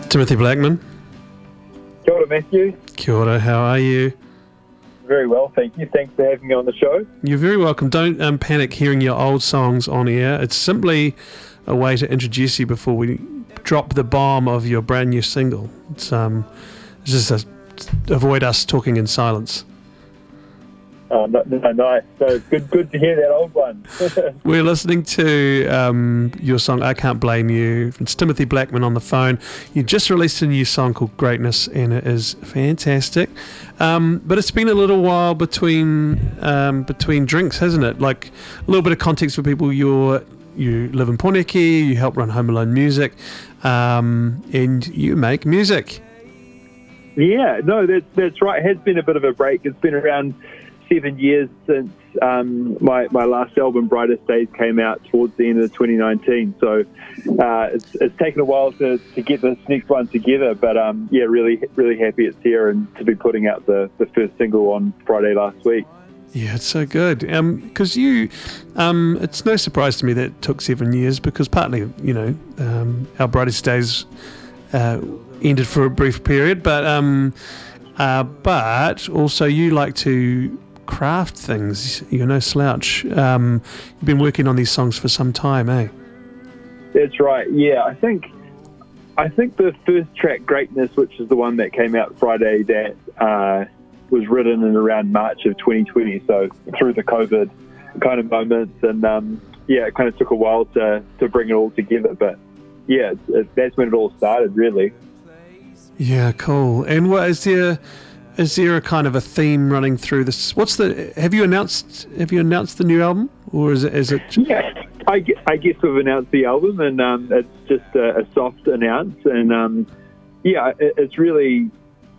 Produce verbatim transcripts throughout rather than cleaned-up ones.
Timothy Blackman. Kia ora, Matthew. Kia ora, how are you? Very well, thank you. Thanks for having me on the show. You're very welcome. Don't um, panic hearing your old songs on air. It's simply a way to introduce you before we drop the bomb of your brand new single. It's um, it's just a, avoid us talking in silence. Oh, no, no, nice. So it's good, good to hear that old one. We're listening to um, your song, I Can't Blame You. It's Timothy Blackman on the phone. You just released a new song called Greatness, and it is fantastic. Um, but it's been a little while between um, between drinks, hasn't it? Like a little bit of context for people. You're you live in Poneke, you help run Home Alone Music, um, and you make music. Yeah, no, that's that's right. It has been a bit of a break. It's been around seven years since um, my, my last album, Brightest Days, came out towards the end of twenty nineteen. So uh, it's, it's taken a while to, to get this next one together. But um, yeah, really, really happy it's here and to be putting out the, the first single on Friday last week. Yeah, it's so good. Because um, you, um, it's no surprise to me that it took seven years because partly, you know, um, our Brightest Days uh, ended for a brief period. But, um, uh, but also you like to craft things. You're no slouch. Um, you've been working on these songs for some time, eh? That's right. Yeah, I think I think the first track, Greatness, which is the one that came out Friday, that uh, was written in around March of twenty twenty. So through the COVID kind of moments, and um, yeah, it kind of took a while to to bring it all together. But yeah, it, it, that's when it all started, really. Yeah, cool. And what is there? Is there a kind of a theme running through this? What's the? Have you announced? Have you announced the new album, or is it? Is it? Yeah, I, I guess we've announced the album, and um, it's just a, a soft announce, and um, yeah, it, it's really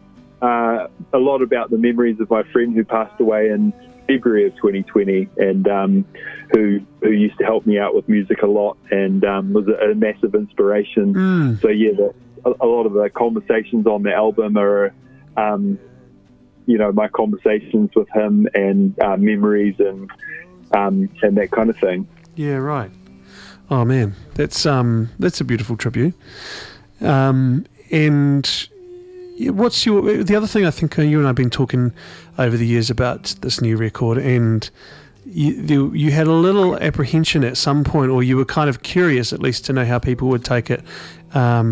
uh, a lot about the memories of my friend who passed away in February of twenty twenty, and um, who who used to help me out with music a lot, and um, was a, a massive inspiration. Mm. So yeah, the, a, a lot of the conversations on the album are. Um, you know, my conversations with him and uh, memories and um, and that kind of thing. Yeah, right. Oh man, that's um that's a beautiful tribute. Um, and what's your the other thing? I think you and I've been talking over the years about this new record, and you you had a little apprehension at some point, or you were kind of curious at least to know how people would take it. Um,